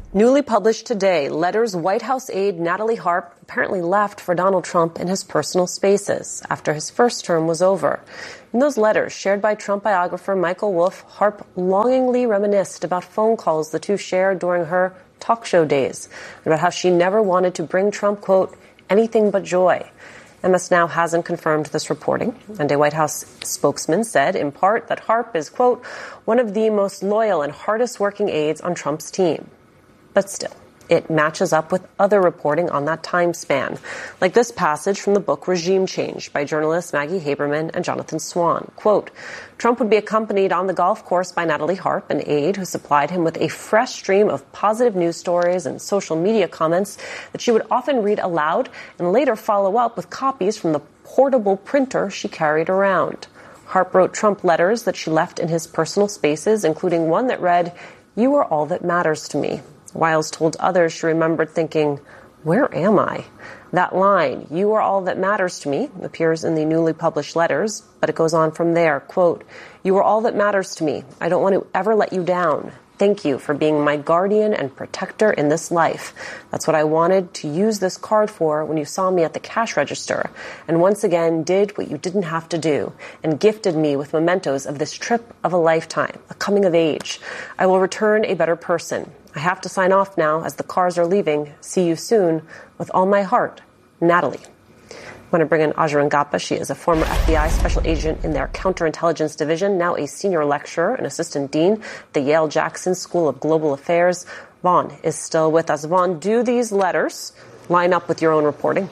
Newly published today, letters White House aide Natalie Harp apparently left for Donald Trump in his personal spaces after his first term was over. In those letters, shared by Trump biographer Michael Wolff, Harp longingly reminisced about phone calls the two shared during her talk show days, about how she never wanted to bring Trump, quote, anything but joy. MS Now hasn't confirmed this reporting, and a White House spokesman said, in part, that Harp is, quote, one of the most loyal and hardest working aides on Trump's team. But still, it matches up with other reporting on that time span, like this passage from the book Regime Change by journalists Maggie Haberman and Jonathan Swan. Quote, Trump would be accompanied on the golf course by Natalie Harp, an aide who supplied him with a fresh stream of positive news stories and social media comments that she would often read aloud and later follow up with copies from the portable printer she carried around. Harp wrote Trump letters that she left in his personal spaces, including one that read, "You are all that matters to me." Wiles told others she remembered thinking, where am I? That line, "You are all that matters to me," appears in the newly published letters, but it goes on from there. Quote, "You are all that matters to me. I don't want to ever let you down. Thank you for being my guardian and protector in this life. That's what I wanted to use this card for when you saw me at the cash register, and once again did what you didn't have to do, and gifted me with mementos of this trip of a lifetime, a coming of age. I will return a better person. I have to sign off now as the cars are leaving. See you soon. With all my heart, Natalie." I want to bring in Aja Rangappa. She is a former FBI special agent in their counterintelligence division, now a senior lecturer and assistant dean at the Yale-Jackson School of Global Affairs. Vaughn is still with us. Vaughn, do these letters line up with your own reporting?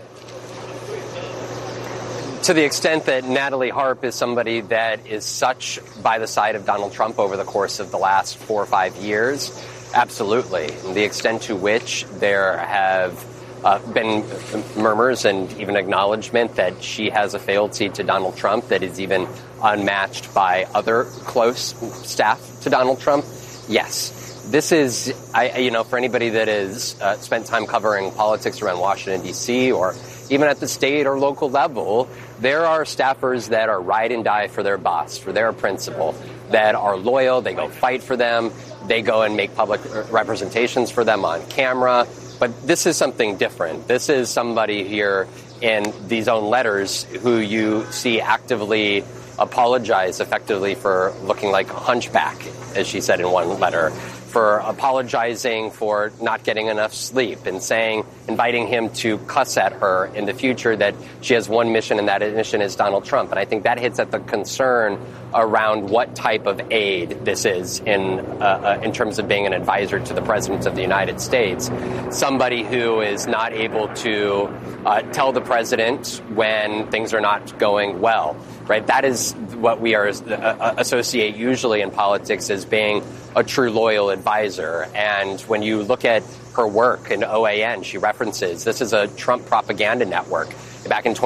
To the extent that Natalie Harp is somebody that is such by the side of Donald Trump over the course of the last 4 or 5 years, absolutely. The extent to which there have been murmurs and even acknowledgement that she has a fealty to Donald Trump that is even unmatched by other close staff to Donald Trump. Yes, this is, for anybody that has spent time covering politics around Washington, D.C., or even at the state or local level, there are staffers that are ride and die for their boss, for their principal, that are loyal. They go fight for them. They go and make public representations for them on camera. But this is something different. This is somebody here in these own letters who you see actively apologize effectively for looking like a hunchback, as she said in one letter, for apologizing for not getting enough sleep and inviting him to cuss at her in the future, that she has one mission and that mission is Donald Trump. And I think that hits at the concern around what type of aid this is in terms of being an advisor to the President of the United States. Somebody who is not able to tell the President when things are not going well, right? That is what we are associate usually in politics as being a true loyal advisor. And when you look at her work in OAN, she references this is a Trump propaganda network back in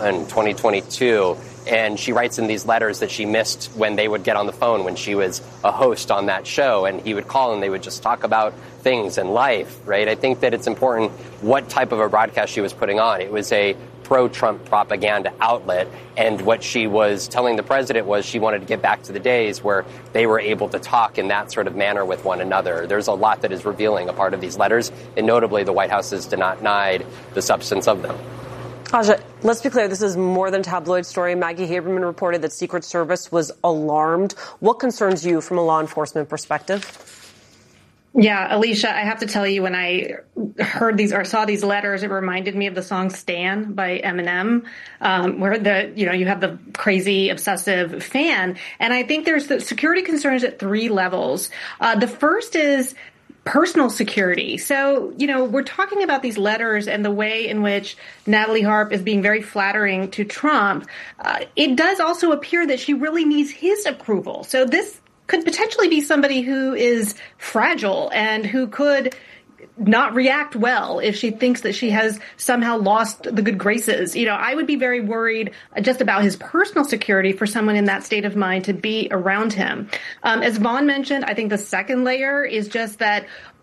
2022. And she writes in these letters that she missed when they would get on the phone when she was a host on that show, and he would call and they would just talk about things in life, right? I think that it's important what type of a broadcast she was putting on. It was a pro-Trump propaganda outlet, and what she was telling the president was she wanted to get back to the days where they were able to talk in that sort of manner with one another. There's a lot that is revealing a part of these letters, and notably the White House has denied the substance of them. Aja, let's be clear, this is more than a tabloid story. Maggie Haberman reported that Secret Service was alarmed. What concerns you from a law enforcement perspective? Yeah, Alicia, I have to tell you, when I heard these or saw these letters, it reminded me of the song "Stan" by Eminem, where you have the crazy, obsessive fan. And I think there's the security concerns at 3 levels. The first is personal security. So, we're talking about these letters and the way in which Natalie Harp is being very flattering to Trump. It does also appear that she really needs his approval. So this could potentially be somebody who is fragile and who could not react well if she thinks that she has somehow lost the good graces. I would be very worried just about his personal security for someone in that state of mind to be around him. As Vaughn mentioned, I think the second layer is just that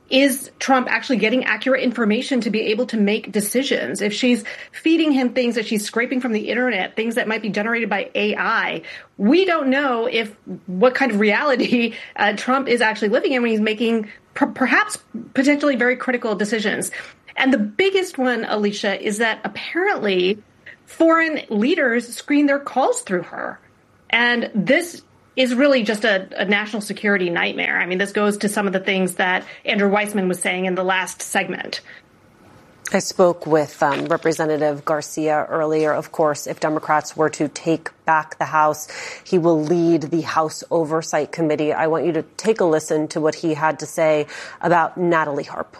is Trump actually getting accurate information to be able to make decisions? If she's feeding him things that she's scraping from the internet, things that might be generated by AI, we don't know what kind of reality Trump is actually living in when he's making perhaps potentially very critical decisions. And the biggest one, Alicia, is that apparently foreign leaders screen their calls through her. And this is really just a national security nightmare. I mean, this goes to some of the things that Andrew Weissman was saying in the last segment. I spoke with Representative Garcia earlier. Of course, if Democrats were to take back the House, he will lead the House Oversight Committee. I want you to take a listen to what he had to say about Natalie Harp.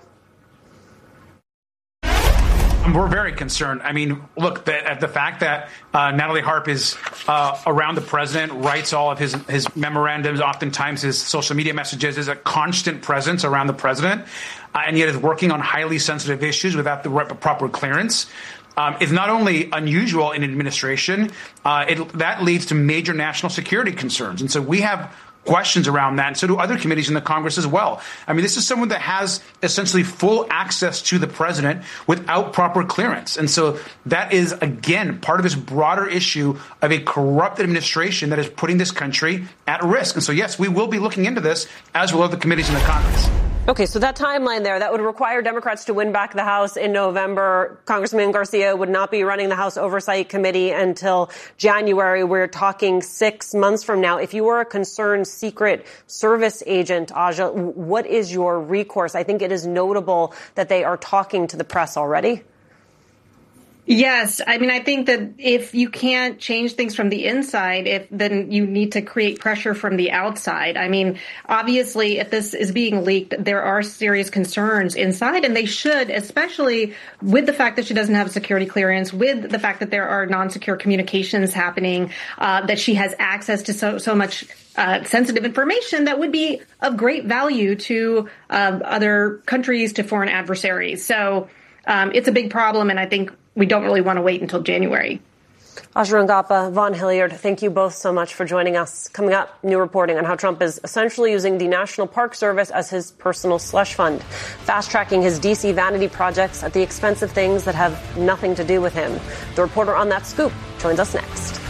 We're very concerned. I mean, look, the fact that Natalie Harp is around the president, writes all of his memorandums, oftentimes his social media messages, is a constant presence around the president, and yet is working on highly sensitive issues without the proper clearance. Is not only unusual in administration, that leads to major national security concerns. And so we have questions around that, and so do other committees in the Congress as well. I mean, this is someone that has essentially full access to the president without proper clearance. And so that is, again, part of this broader issue of a corrupt administration that is putting this country at risk. And so, yes, we will be looking into this, as will other committees in the Congress. Okay, so that timeline there, that would require Democrats to win back the House in November. Congressman Garcia would not be running the House Oversight Committee until January. We're talking 6 months from now. If you were a concerned Secret Service agent, Aja, what is your recourse? I think it is notable that they are talking to the press already. Yes. I mean, I think that if you can't change things from the inside, then you need to create pressure from the outside. I mean, obviously, if this is being leaked, there are serious concerns inside, and they should, especially with the fact that she doesn't have a security clearance, with the fact that there are non-secure communications happening, that she has access to so much sensitive information that would be of great value to other countries, to foreign adversaries. So it's a big problem, and I think we don't really want to wait until January. Aja Rangappa, Vaughn Hilliard, thank you both so much for joining us. Coming up, new reporting on how Trump is essentially using the National Park Service as his personal slush fund, fast-tracking his D.C. vanity projects at the expense of things that have nothing to do with him. The reporter on that scoop joins us next.